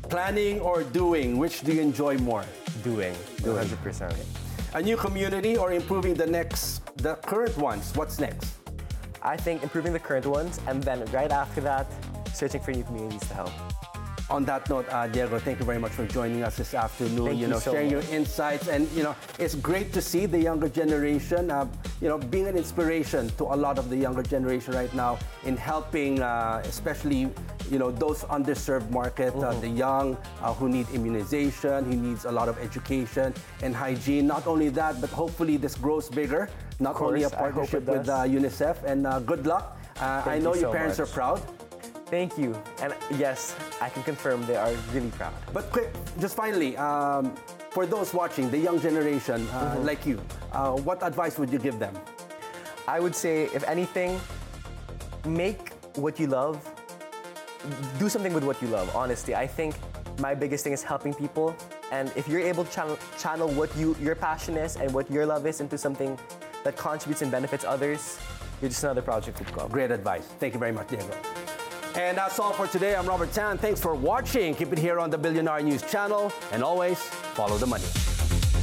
Planning or doing, which do you enjoy more? Doing. 100%. A new community or improving the current ones? What's next? I think improving the current ones, and then right after that, searching for new communities to help. On that note, Diego, thank you very much for joining us this afternoon. Thank you so sharing much. your insights, and it's great to see the younger generation, being an inspiration to a lot of the younger generation right now in helping, especially those underserved market, the young who need immunization, who needs a lot of education and hygiene. Not only that, but hopefully this grows bigger. Not only a partnership with UNICEF, and good luck. I know your parents are proud. Thank you. And yes, I can confirm they are really proud. But quick, just finally, for those watching, the young generation like you, what advice would you give them? I would say, if anything, make what you love. Do something with what you love, honestly. I think my biggest thing is helping people. And if you're able to channel what your passion is and what your love is into something that contributes and benefits others, you're just another project with Club. Great advice. Thank you very much, Diego. And that's all for today. I'm Robert Tan. Thanks for watching. Keep it here on the Billionaire News channel. And always, follow the money.